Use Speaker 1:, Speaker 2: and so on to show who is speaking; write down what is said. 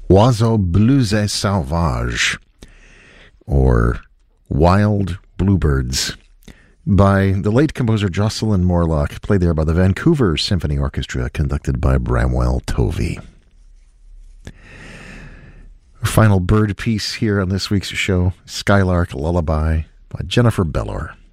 Speaker 1: Oiseaux bleus et sauvages, or Wild Bluebirds, by the late composer Jocelyn Morlock, played there by the Vancouver Symphony Orchestra, conducted by Bramwell Tovey. Final bird piece here on this week's show, Skylark Lullaby by Jennifer Bellor.